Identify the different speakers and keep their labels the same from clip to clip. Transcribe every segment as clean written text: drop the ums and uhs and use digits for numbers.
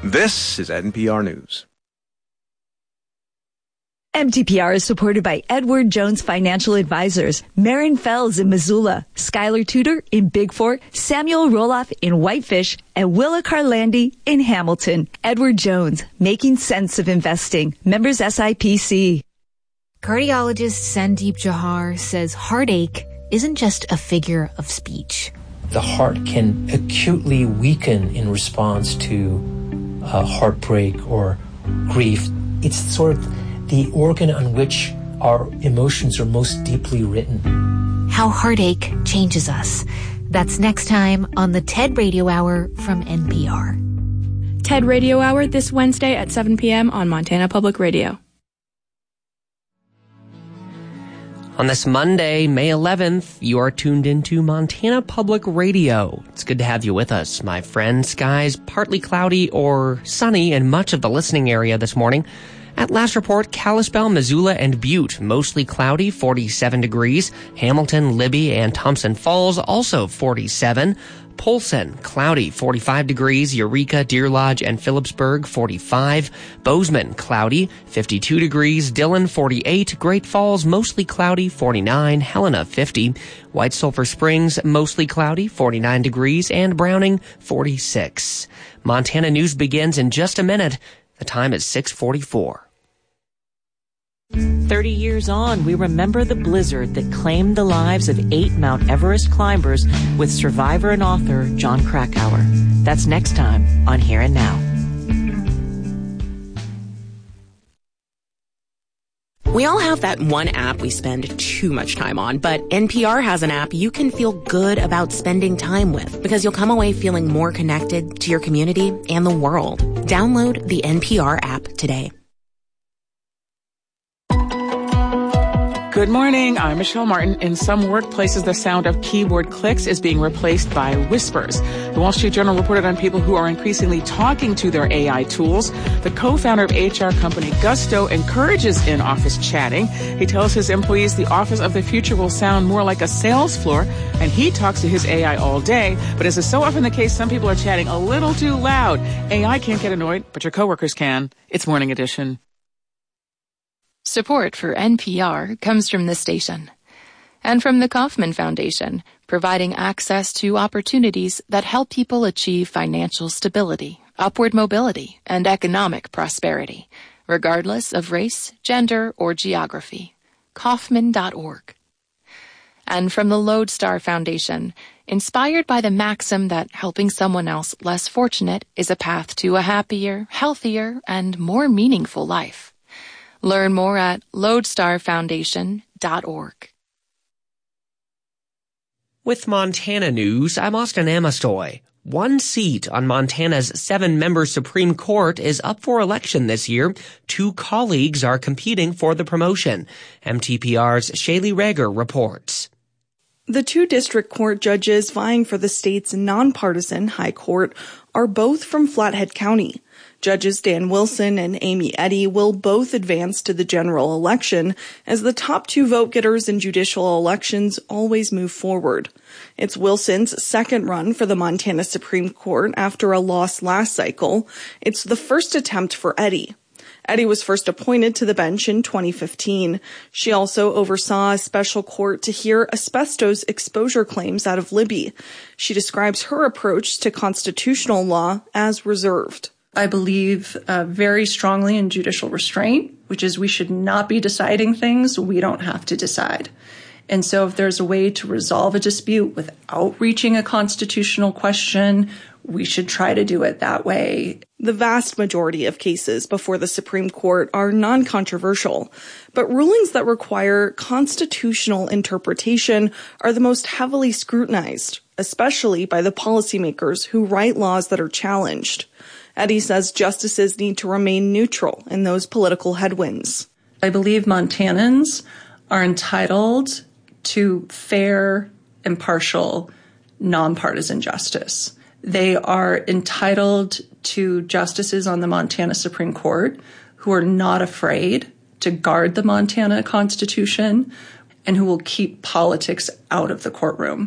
Speaker 1: This is NPR News.
Speaker 2: MTPR is supported by Edward Jones Financial Advisors, Marin Fells in Missoula, Skylar Tudor in Big Fort, Samuel Roloff in Whitefish, and Willa Carlandi in Hamilton. Edward Jones, making sense of investing. Members SIPC.
Speaker 3: Cardiologist Sandeep Johar says heartache isn't just a figure of speech.
Speaker 4: The heart can acutely weaken in response to heartbreak or grief. It's sort of the organ on which our emotions are most deeply written.
Speaker 3: How heartache changes us. That's next time on the TED Radio Hour from NPR.
Speaker 5: TED Radio Hour this Wednesday at 7 p.m. on Montana Public Radio.
Speaker 6: On this Monday, May 11th, you are tuned into Montana Public Radio. It's good to have you with us, my friend. Skies partly cloudy or sunny in much of the listening area this morning. At last report, Kalispell, Missoula, and Butte, mostly cloudy, 47 degrees. Hamilton, Libby, and Thompson Falls, also 47. Polson, cloudy, 45 degrees. Eureka, Deer Lodge, and Phillipsburg, 45. Bozeman, cloudy, 52 degrees. Dillon, 48. Great Falls, mostly cloudy, 49. Helena, 50. White Sulphur Springs, mostly cloudy, 49 degrees. And Browning, 46. Montana News begins in just a minute. The time is 6:44.
Speaker 7: 30 years on, we remember the blizzard that claimed the lives of 8 Mount Everest climbers with survivor and author Jon Krakauer. That's next time on Here and Now.
Speaker 8: We all have that one app we spend too much time on, but NPR has an app you can feel good about spending time with because you'll come away feeling more connected to your community and the world. Download the NPR app today.
Speaker 9: Good morning. I'm Michelle Martin. In some workplaces, the sound of keyboard clicks is being replaced by whispers. The Wall Street Journal reported on people who are increasingly talking to their AI tools. The co-founder of HR company Gusto encourages in-office chatting. He tells his employees the office of the future will sound more like a sales floor, and he talks to his AI all day. But as is so often the case, some people are chatting a little too loud. AI can't get annoyed, but your coworkers can. It's Morning Edition.
Speaker 5: Support for NPR comes from this station and from the Kauffman Foundation, providing access to opportunities that help people achieve financial stability, upward mobility, and economic prosperity, regardless of race, gender, or geography. Kauffman.org. And from the Lodestar Foundation, inspired by the maxim that helping someone else less fortunate is a path to a happier, healthier, and more meaningful life. Learn more at lodestarfoundation.org.
Speaker 6: With Montana News, I'm Austin Amestoy. One seat on Montana's 7-member Supreme Court is up for election this year. 2 colleagues are competing for the promotion. MTPR's Shaylee Rager reports.
Speaker 10: The 2 district court judges vying for the state's nonpartisan high court are both from Flathead County. Judges Dan Wilson and Amy Eddy will both advance to the general election as the top 2 vote-getters in judicial elections always move forward. It's Wilson's second run for the Montana Supreme Court after a loss last cycle. It's the first attempt for Eddy. Eddy was first appointed to the bench in 2015. She also oversaw a special court to hear asbestos exposure claims out of Libby. She describes her approach to constitutional law as reserved.
Speaker 11: I believe very strongly in judicial restraint, which is we should not be deciding things we don't have to decide. And so if there's a way to resolve a dispute without reaching a constitutional question, we should try to do it that way.
Speaker 10: The vast majority of cases before the Supreme Court are non-controversial, but rulings that require constitutional interpretation are the most heavily scrutinized, especially by the policymakers who write laws that are challenged. Eddy says justices need to remain neutral in those political headwinds.
Speaker 11: I believe Montanans are entitled to fair, impartial, nonpartisan justice. They are entitled to justices on the Montana Supreme Court who are not afraid to guard the Montana Constitution and who will keep politics out of the courtroom.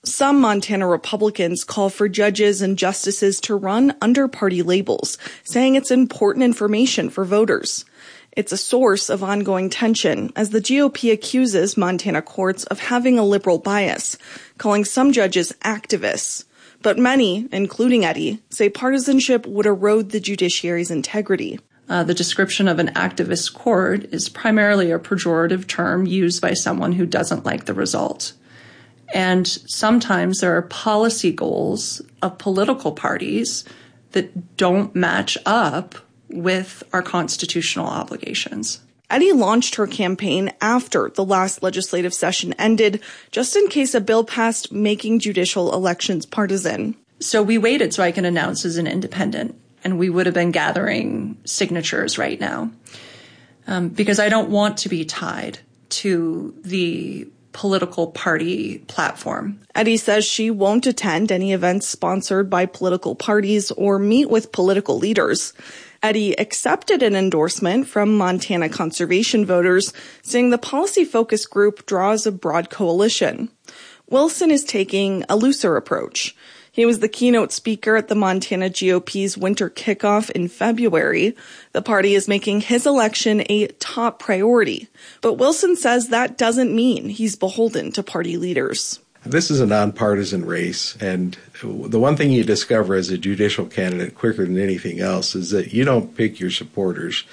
Speaker 10: Some Montana Republicans call for judges and justices to run under party labels, saying it's important information for voters. It's a source of ongoing tension as the GOP accuses Montana courts of having a liberal bias, calling some judges activists. But many, including Eddy, say partisanship would erode the judiciary's integrity.
Speaker 11: The description of an activist court is primarily a pejorative term used by someone who doesn't like the result. And sometimes there are policy goals of political parties that don't match up with our constitutional obligations.
Speaker 10: Eddy launched her campaign after the last legislative session ended, just in case a bill passed making judicial elections partisan.
Speaker 11: So we waited so I can announce as an independent, and we would have been gathering signatures right now. Because I don't want to be tied to the political party platform.
Speaker 10: Eddy says she won't attend any events sponsored by political parties or meet with political leaders. Eddy accepted an endorsement from Montana conservation voters, saying the policy focus group draws a broad coalition. Wilson is taking a looser approach. He was the keynote speaker at the Montana GOP's winter kickoff in February. The party is making his election a top priority. But Wilson says that doesn't mean he's beholden to party leaders.
Speaker 12: This is a nonpartisan race, and the one thing you discover as a judicial candidate quicker than anything else is that you don't pick your supporters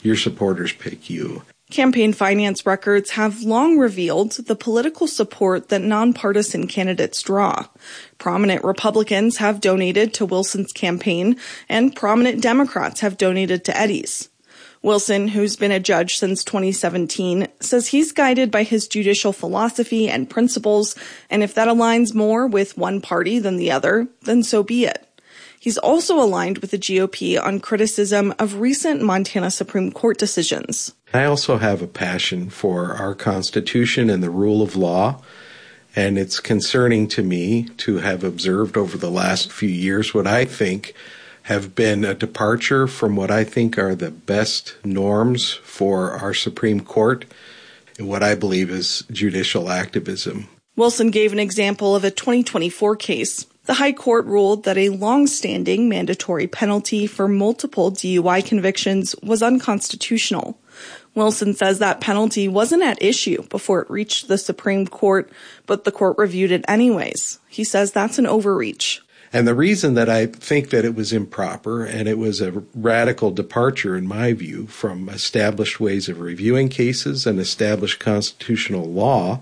Speaker 12: pick you.
Speaker 10: Campaign finance records have long revealed the political support that nonpartisan candidates draw. Prominent Republicans have donated to Wilson's campaign, and prominent Democrats have donated to Eddy's. Wilson, who's been a judge since 2017, says he's guided by his judicial philosophy and principles, and if that aligns more with one party than the other, then so be it. He's also aligned with the GOP on criticism of recent Montana Supreme Court decisions.
Speaker 12: I also have a passion for our Constitution and the rule of law, and it's concerning to me to have observed over the last few years what I think have been a departure from what I think are the best norms for our Supreme Court and what I believe is judicial activism.
Speaker 10: Wilson gave an example of a 2024 case. The High Court ruled that a long-standing mandatory penalty for multiple DUI convictions was unconstitutional. Wilson says that penalty wasn't at issue before it reached the Supreme Court, but the court reviewed it anyways. He says that's an overreach.
Speaker 12: And the reason that I think that it was improper, and it was a radical departure, in my view, from established ways of reviewing cases and established constitutional law,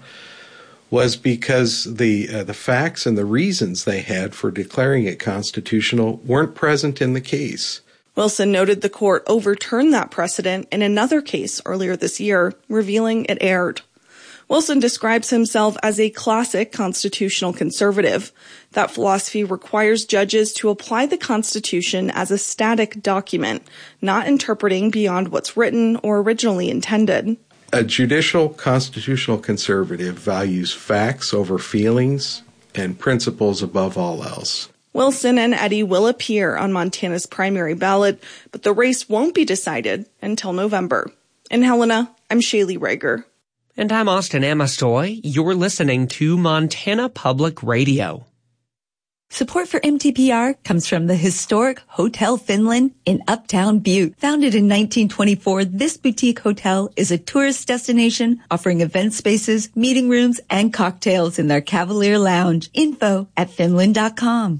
Speaker 12: was because the facts and the reasons they had for declaring it constitutional weren't present in the case.
Speaker 10: Wilson noted the court overturned that precedent in another case earlier this year, revealing it erred. Wilson describes himself as a classic constitutional conservative. That philosophy requires judges to apply the Constitution as a static document, not interpreting beyond what's written or originally intended.
Speaker 12: A judicial constitutional conservative values facts over feelings and principles above all else.
Speaker 10: Wilson and Eddy will appear on Montana's primary ballot, but the race won't be decided until November. In Helena, I'm Shaylee Rager.
Speaker 6: And I'm Austin Amastoy. You're listening to Montana Public Radio.
Speaker 2: Support for MTPR comes from the historic Hotel Finland in Uptown Butte. Founded in 1924, this boutique hotel is a tourist destination offering event spaces, meeting rooms, and cocktails in their Cavalier Lounge. Info at finland.com.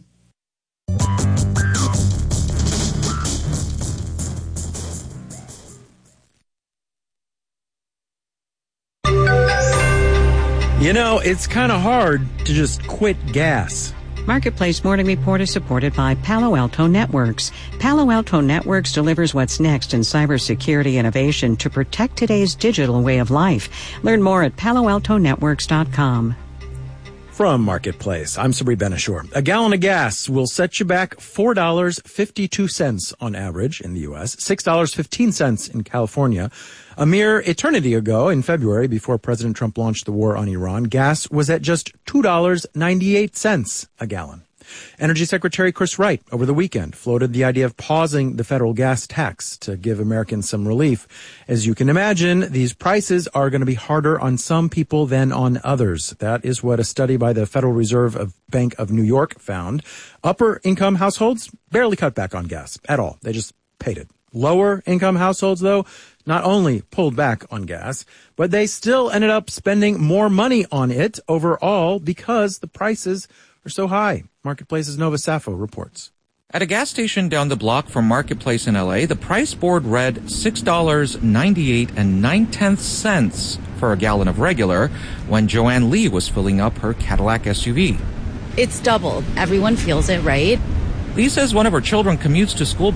Speaker 13: You know, it's kind of hard to just quit gas.
Speaker 14: Marketplace Morning Report is supported by Palo Alto Networks. Palo Alto Networks delivers what's next in cybersecurity innovation to protect today's digital way of life. Learn more at paloaltonetworks.com.
Speaker 13: From Marketplace, I'm Sabri Benashore. A gallon of gas will set you back $4.52 on average in the U.S., $6.15 in California. A mere eternity ago, in February, before President Trump launched the war on Iran, gas was at just $2.98 a gallon. Energy Secretary Chris Wright over the weekend floated the idea of pausing the federal gas tax to give Americans some relief. As you can imagine, these prices are going to be harder on some people than on others. That is what a study by the Federal Reserve Bank of New York found. Upper income households barely cut back on gas at all. They just paid it. Lower income households, though, not only pulled back on gas, but they still ended up spending more money on it overall because the prices are so high. Marketplace's Nova Safo reports.
Speaker 15: At a gas station down the block from Marketplace in LA, the price board read $6.98.9 for a gallon of regular when Joanne Lee was filling up her Cadillac SUV.
Speaker 16: It's doubled. Everyone feels it, right?
Speaker 15: Lee says one of her children commutes to school